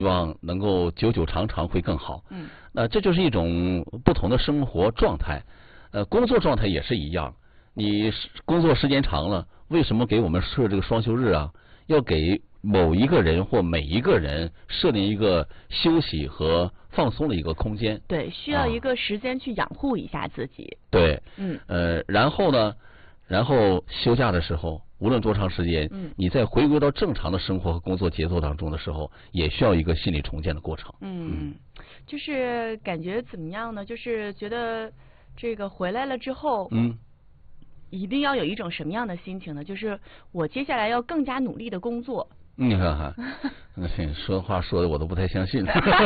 希望能够久久长长会更好。那这就是一种不同的生活状态。工作状态也是一样。你工作时间长了，为什么给我们设这个双休日啊？要给某一个人或每一个人设定一个休息和放松的一个空间。 对，需要一个时间去养护一下自己。 对，然后呢，休假的时候，无论多长时间，你在回归到正常的生活和工作节奏当中的时候，也需要一个心理重建的过程。 就是感觉怎么样呢？就是觉得这个回来了之后，一定要有一种什么样的心情呢？就是我接下来要更加努力的工作。 你看看，说话说的我都不太相信。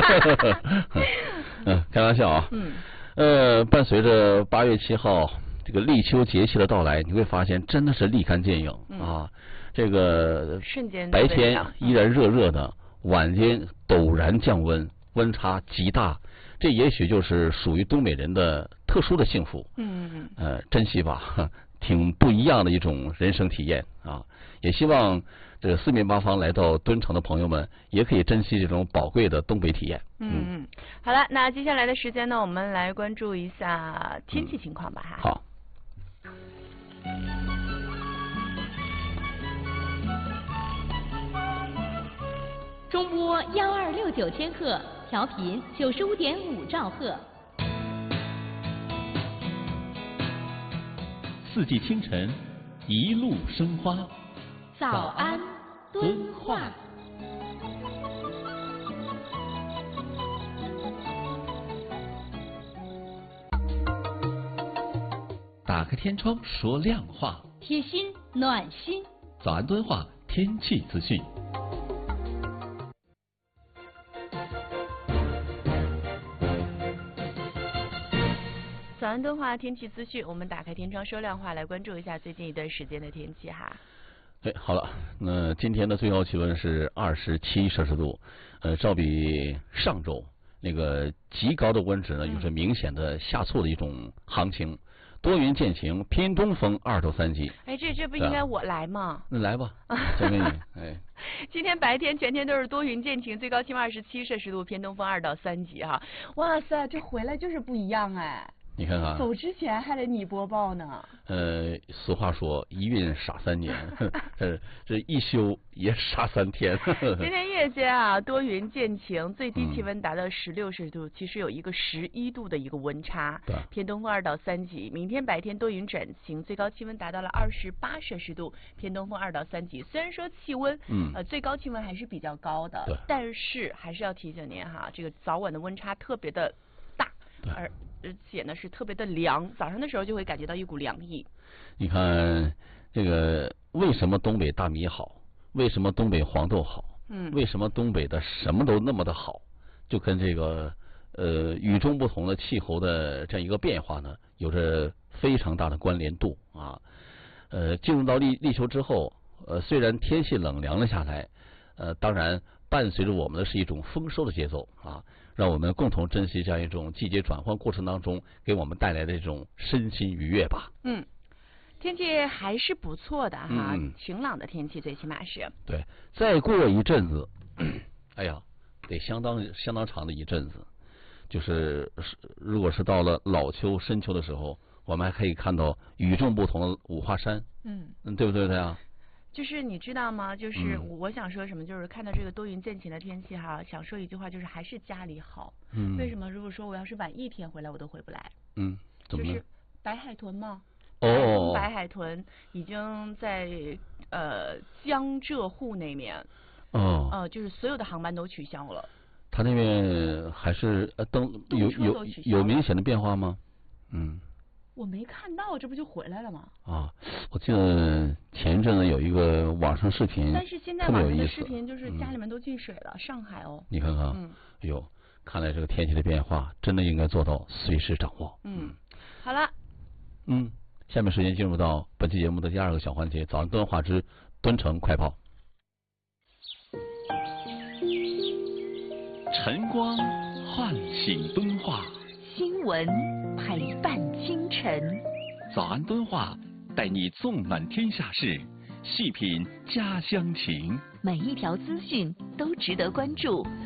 开玩笑啊。伴随着8月7号这个立秋节气的到来，你会发现真的是立竿见影啊！这个瞬间白天依然热热的，晚间陡然降温，温差极大。这也许就是属于东北人的特殊的幸福。珍惜吧，挺不一样的一种人生体验啊！也希望这个四面八方来到敦城的朋友们，也可以珍惜这种宝贵的东北体验。 好了，那接下来的时间呢，我们来关注一下天气情况吧。 好。 中波1269千赫，调频95.5兆赫。 四季清晨，一路生花。 早安，敦化。 打开天窗说亮话， 贴心暖心。 早安敦化天气资讯。 早安敦化天气资讯，我们打开天窗说亮话，来关注一下最近一段时间的天气哈。 好了，那今天的最高气温是27摄氏度，照比上周那个极高的温值呢，有着明显的下挫的一种行情。多云见晴，偏东风2到3级。 这不应该我来吗？ 那来吧，交给你。 今天白天全天都是多云见晴，最高气温27摄氏度，偏东风2到3级哈。哇塞，这回来就是不一样哎。 你看看， 走之前还得你播报呢。 俗话说一孕傻3年，这一休也傻3天。 今天夜间啊，多云见晴，最低气温达到16摄氏度，其实有一个11度的一个温差。偏东风2到3级。明天白天多云转晴，最高气温达到了28摄氏度，偏东风2到3级。虽然说气温最高气温还是比较高的，但是还是要提醒您哈，这个早晚的温差特别的大，而且呢是特别的凉，早上的时候就会感觉到一股凉意。 你看这个为什么东北大米好？为什么东北黄豆好？为什么东北的什么都那么的好？就跟这个与众不同的气候的这样一个变化呢，有着非常大的关联度啊。进入到立秋之后，虽然天气冷凉了下来，当然伴随着我们的是一种丰收的节奏啊。让我们共同珍惜这样一种季节转换过程当中给我们带来的这种身心愉悦吧。 天气还是不错的哈，晴朗的天气最起码是。 对，再过一阵子，哎呀，得相当长的一阵子。就是如果是到了老秋、深秋的时候，我们还可以看到与众不同的五华山。对不对啊？ 就是你知道吗？就是我想说什么，就是看到这个多云见晴的天气哈，想说一句话，就是还是家里好。为什么？如果说我要是晚1天回来，我都回不来。 怎么了？ 就是白海豚嘛。白海豚已经在江浙沪那面。就是所有的航班都取消了。 他那边还是有明显的变化吗？ 我没看到，这不就回来了吗？ 我记得前一阵子有一个网上视频， 但是现在网上的视频就是家里面都进水了，上海哦。 你看看，看来这个天气的变化真的应该做到随时掌握。 好了。 下面时间进入到本期节目的第2个小环节，早安敦化之敦城快报。 晨光唤醒敦化， 新闻陪伴清晨。 早安敦化带你纵览天下事，细品家乡情。 每一条资讯都值得关注，